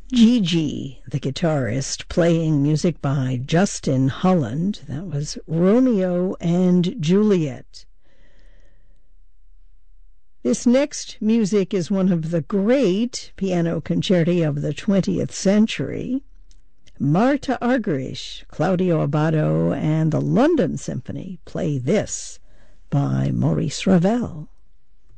Gigi, the guitarist, playing music by Justin Holland. That was Romeo and Juliet. This next music is one of the great piano concerti of the 20th century. Marta Argerich, Claudio Abbado, and the London Symphony play this by Maurice Ravel.